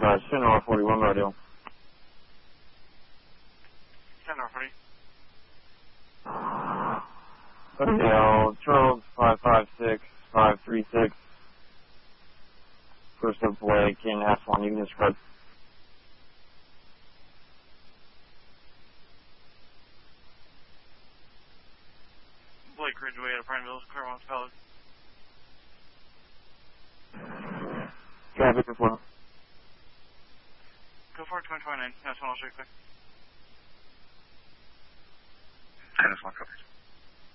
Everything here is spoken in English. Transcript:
Sentinel 41 radio. Sentinel 40. Hotel Charles 556-536. First of Blake in S1, you can describe. Blake Ridgeway at Prineville, Claremont Palace. Traffic report. Go for 2029, S1, I'll show you quick. S1 copies.